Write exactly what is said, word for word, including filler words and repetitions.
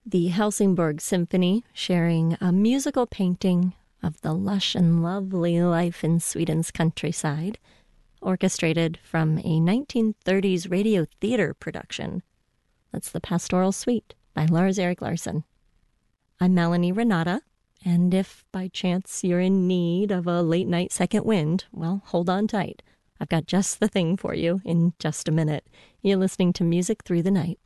The Helsingborg Symphony sharing a musical painting of the lush and lovely life in Sweden's countryside, orchestrated from a nineteen thirties radio theater production. That's the Pastoral Suite by Lars-Erik Larsson. I'm Melanie Renata, and if by chance you're in need of a late-night second wind, well, hold on tight. I've got just the thing for you in just a minute. You're listening to Music Through the Night.